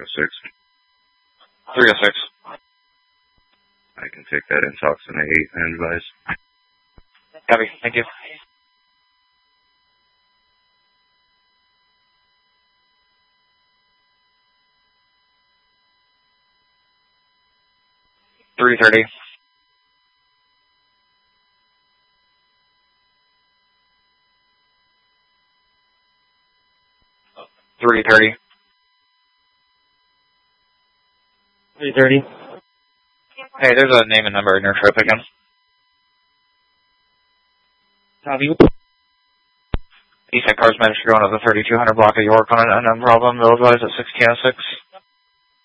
306. 306. I can take that intoxinate and advise. Copy. Thank you. $330. $330. $330. Hey, there's a name and number in your trip again. Copy. East Side Cars Manager going to the 3200 block of York on an unknown problem. They'll advise at 1606.